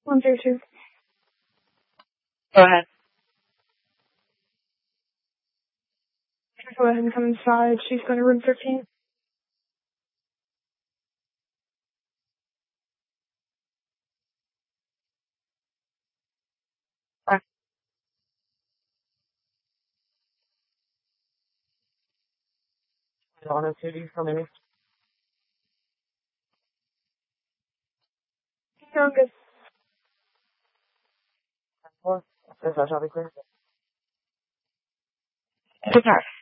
102. Go ahead. Go ahead and come inside. She's going to room 13. Okay. On a 2D for me. Sound good. Yes, I shall be clear. Good night.